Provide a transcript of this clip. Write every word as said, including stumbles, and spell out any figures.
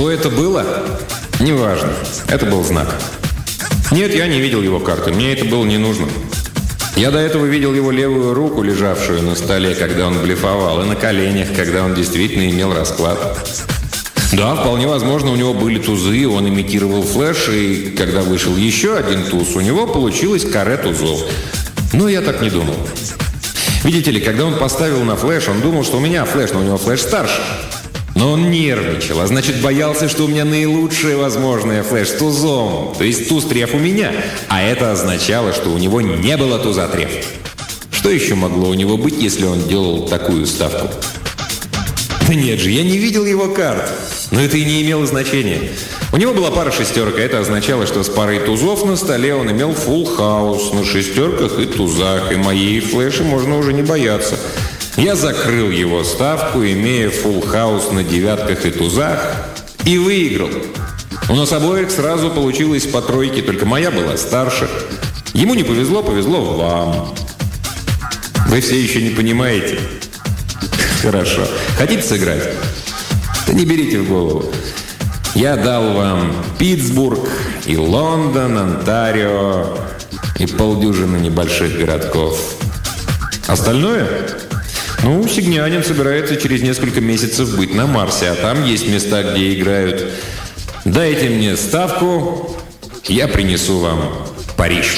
Что это было? Неважно. Это был знак. Нет, я не видел его карты. Мне это было не нужно. Я до этого видел его левую руку, лежавшую на столе, когда он блефовал, и на коленях, когда он действительно имел расклад. Да, вполне возможно, у него были тузы, он имитировал флеш, и когда вышел еще один туз, у него получилось каре тузов. Но я так не думал. Видите ли, когда он поставил на флеш, он думал, что у меня флеш, но у него флеш старше. Но он нервничал, а значит, боялся, что у меня наилучшая возможная флеш с тузом. То есть туз-треф у меня. А это означало, что у него не было туза-треф. Что еще могло у него быть, если он делал такую ставку? Да нет же, я не видел его карт. Но это и не имело значения. У него была пара шестерок, а это означало, что с парой тузов на столе он имел фулл хаус на шестерках и тузах, и моей флеши можно уже не бояться. Я закрыл его ставку, имея фулл хаус на девятках и тузах, и выиграл. У нас обоих сразу получилось по тройке, только моя была старше. Ему не повезло, повезло вам. Вы все еще не понимаете? Хорошо. Хотите сыграть? Да не берите в голову. Я дал вам Питтсбург и Лондон, Онтарио и полдюжины небольших городков. Остальное? Ну, сигнянин собирается через несколько месяцев быть на Марсе, а там есть места, где играют. Дайте мне ставку, я принесу вам Париж.